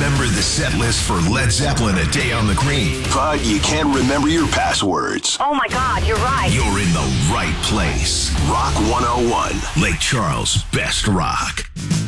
remember the set list for Led Zeppelin A Day on the Green, but you can't remember your passwords. Oh my God, you're right. You're in the right place. Rock 101. Lake Charles' best rock.